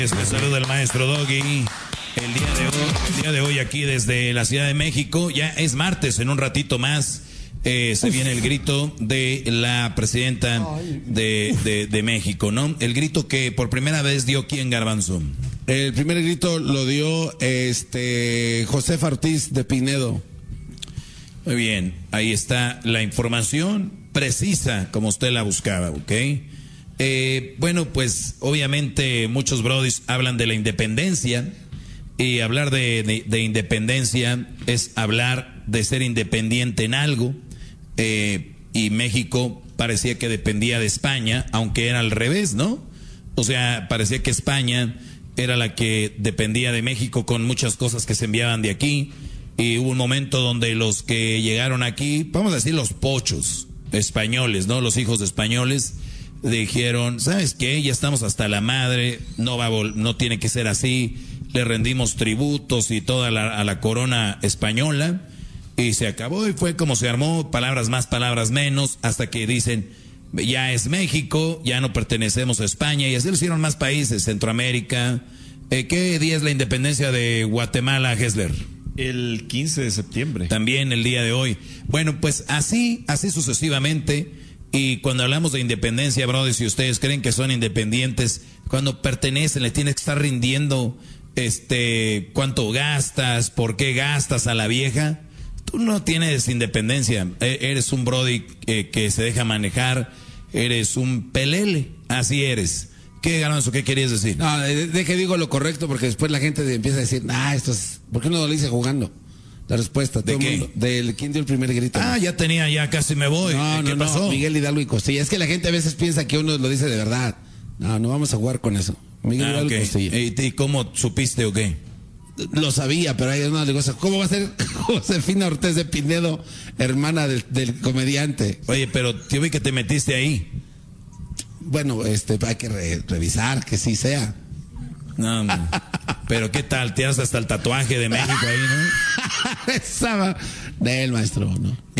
Les saluda el maestro Doggy. El día de hoy aquí desde la Ciudad de México. Ya es martes, en un ratito más se viene el grito de la presidenta de México, ¿no? El grito que por primera vez dio ¿quién, Garbanzo? El primer grito lo dio Josefa Ortiz de Pinedo. Muy bien, ahí está la información precisa como usted la buscaba, ¿ok? Bueno, pues obviamente muchos brodis hablan de la independencia y hablar de independencia es hablar de ser independiente en algo, y México parecía que dependía de España, aunque era al revés, ¿no? O sea, parecía que España era la que dependía de México con muchas cosas que se enviaban de aquí, y hubo un momento donde los que llegaron aquí, vamos a decir los pochos españoles, ¿no? Los hijos de españoles dijeron, ¿sabes qué? Ya estamos hasta la madre, no tiene que ser así, le rendimos tributos y toda a la corona española, y se acabó, y fue como se armó, palabras más, palabras menos, hasta que dicen, ya es México, ya no pertenecemos a España, y así lo hicieron más países, Centroamérica. ¿Qué día es la independencia de Guatemala, Hessler? El 15 de septiembre. También el día de hoy. Bueno, pues así sucesivamente. Y cuando hablamos de independencia, brothers, si ustedes creen que son independientes, cuando pertenecen, le tienes que estar rindiendo cuánto gastas, por qué gastas a la vieja. Tú no tienes independencia, eres un brody que se deja manejar, eres un pelele, así eres. ¿Qué, Garbanzo, qué querías decir? No, de que digo lo correcto, porque después la gente empieza a decir, esto es, ¿por qué no lo hice jugando? La respuesta, ¿de todo qué? El mundo, del quién dio el primer grito. Ya casi me voy. ¿Qué pasó? Miguel Hidalgo y Costilla. Es que la gente a veces piensa que uno lo dice de verdad. No vamos a jugar con eso. Miguel Hidalgo y Costilla. ¿Y cómo supiste o qué? Lo sabía, pero hay una cosa. ¿Cómo va a ser Josefina Ortiz de Pinedo, hermana del comediante? Oye, pero yo vi que te metiste ahí. Bueno, hay que revisar que sí sea. No, pero ¿qué tal? Te haces hasta el tatuaje de México ahí, ¿no? Estaba de él, maestro, ¿no?